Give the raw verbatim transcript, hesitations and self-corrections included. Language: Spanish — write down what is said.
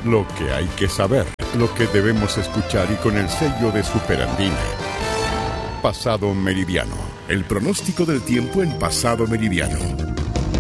Lo que hay que saber, lo que debemos escuchar y con el sello de Superandina. Pasado Meridiano. El pronóstico del tiempo en Pasado Meridiano.